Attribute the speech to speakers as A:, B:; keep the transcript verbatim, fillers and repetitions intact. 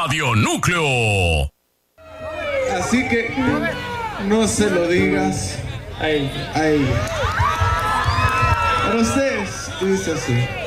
A: Radio Núcleo.
B: Así que no se lo digas
C: a ella.
B: A ella. Para ustedes, dice así.